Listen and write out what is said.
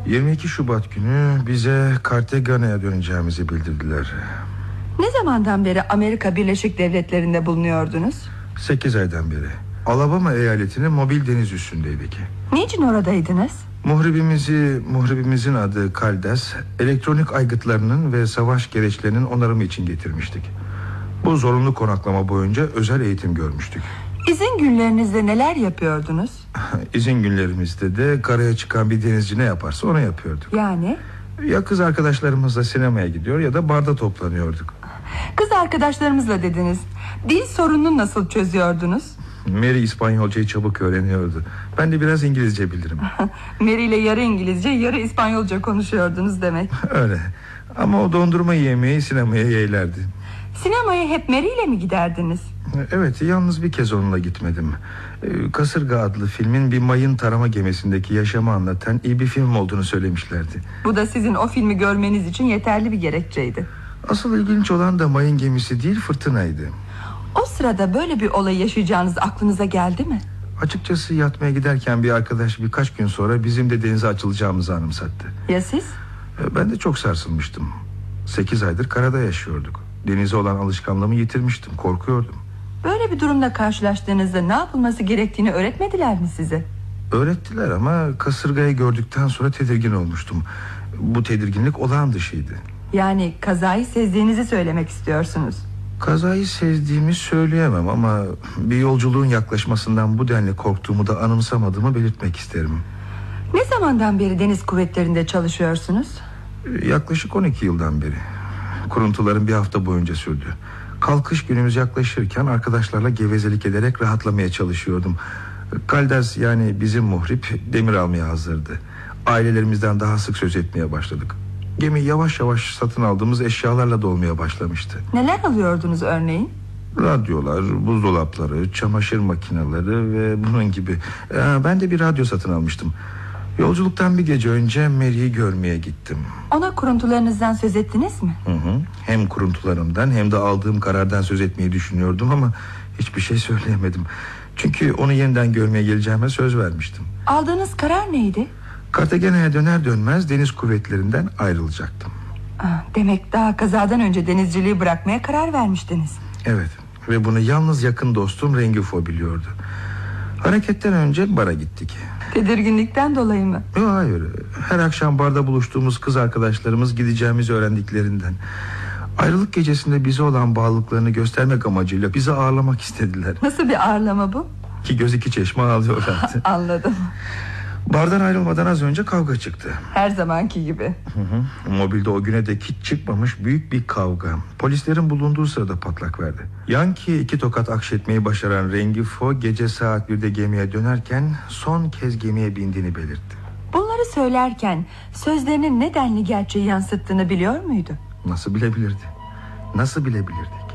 22 Şubat günü bize Cartagena'ya döneceğimizi bildirdiler. Ne zamandan beri Amerika Birleşik Devletleri'nde bulunuyordunuz? 8 aydan beri. Alabama eyaletinin mobil deniz üssündeydik. Niçin oradaydınız? Muhribimizin adı Caldas, elektronik aygıtlarının ve savaş gereçlerinin onarımı için getirmiştik. Bu zorunlu konaklama boyunca özel eğitim görmüştük. İzin günlerinizde neler yapıyordunuz? İzin günlerimizde de karaya çıkan bir denizci ne yaparsa onu yapıyorduk. Yani? Ya kız arkadaşlarımızla sinemaya gidiyor ya da barda toplanıyorduk. Kız arkadaşlarımızla dediniz. Dil sorununu nasıl çözüyordunuz? Mary İspanyolcayı çabuk öğreniyordu. Ben de biraz İngilizce bilirim. Mary ile yarı İngilizce yarı İspanyolca konuşuyordunuz demek. Öyle. Ama o dondurma yemeği sinemaya yeğlerdi. Sinemaya hep Mary ile mi giderdiniz? Evet, yalnız bir kez onunla gitmedim. Kasırga adlı filmin bir mayın tarama gemisindeki yaşamı anlatan iyi bir film olduğunu söylemişlerdi. Bu da sizin o filmi görmeniz için yeterli bir gerekçeydi. Asıl ilginç olan da mayın gemisi değil, fırtınaydı. O sırada böyle bir olay yaşayacağınız aklınıza geldi mi? Açıkçası yatmaya giderken bir arkadaş birkaç gün sonra bizim de denize açılacağımızı anımsattı. Ya siz? Ben de çok sarsılmıştım. 8 aydır karada yaşıyorduk. Denize olan alışkanlığımı yitirmiştim, korkuyordum. Böyle bir durumla karşılaştığınızda ne yapılması gerektiğini öğretmediler mi size? Öğrettiler ama kasırgayı gördükten sonra tedirgin olmuştum. Bu tedirginlik olağan dışıydı. Yani kazayı sezdiğinizi söylemek istiyorsunuz. Kazayı sezdiğimi söyleyemem ama bir yolculuğun yaklaşmasından bu denli korktuğumu da anımsamadığımı belirtmek isterim. Ne zamandan beri deniz kuvvetlerinde çalışıyorsunuz? Yaklaşık 12 yıldan beri. Kuruntuların bir hafta boyunca sürdü. Kalkış günümüz yaklaşırken arkadaşlarla gevezelik ederek rahatlamaya çalışıyordum. Caldas, yani bizim muhrip, demir almaya hazırdı. Ailelerimizden daha sık söz etmeye başladık. Gemi yavaş yavaş satın aldığımız eşyalarla dolmaya başlamıştı. Neler alıyordunuz örneğin? Radyolar, buzdolapları, çamaşır makineleri ve bunun gibi. Ben de bir radyo satın almıştım. Yolculuktan bir gece önce Mary'i görmeye gittim. Ona kuruntularınızdan söz ettiniz mi? Hı. Hem kuruntularımdan hem de aldığım karardan söz etmeyi düşünüyordum ama hiçbir şey söyleyemedim. Çünkü onu yeniden görmeye geleceğime söz vermiştim. Aldığınız karar neydi? Cartagena'ya döner dönmez deniz kuvvetlerinden ayrılacaktım. Demek daha kazadan önce denizciliği bırakmaya karar vermiştiniz. Evet, ve bunu yalnız yakın dostum Rengifo biliyordu. Hareketten önce bara gittik. Tedirginlikten dolayı mı? Hayır, her akşam barda buluştuğumuz kız arkadaşlarımız gideceğimizi öğrendiklerinden. Ayrılık gecesinde bize olan bağlılıklarını göstermek amacıyla bizi ağırlamak istediler. Nasıl bir ağırlama bu? İki göz iki çeşme ağlıyorlardı. Anladım. Bardan ayrılmadan az önce kavga çıktı. Her zamanki gibi. Mobilde o güne dek hiç çıkmamış büyük bir kavga. Polislerin bulunduğu sırada patlak verdi. Yankee 2 tokat akşetmeyi başaran Rengifo gece saat 1'de gemiye dönerken son kez gemiye bindiğini belirtti. Bunları söylerken sözlerinin nedenli gerçeği yansıttığını biliyor muydu? Nasıl bilebilirdi? Nasıl bilebilirdik?